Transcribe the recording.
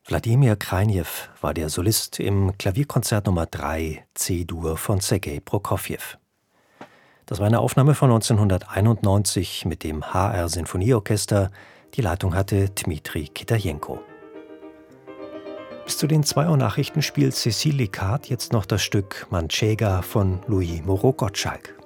Wladimir Krajnew war der Solist im Klavierkonzert Nummer 3 C-Dur von Sergei Prokofjew. Das war eine Aufnahme von 1991 mit dem HR Sinfonieorchester. Die Leitung hatte Dmitri Kitajenko. Bis zu den 2 Uhr Nachrichten spielt Cécile Licard jetzt noch das Stück Manchega von Louis Moreau Gottschalk.